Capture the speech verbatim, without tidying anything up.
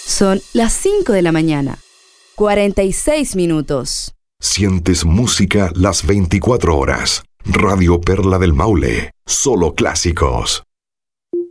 Son las cinco de la mañana, cuarenta y seis minutos. Sientes música las veinticuatro horas. Radio Perla del Maule, solo clásicos.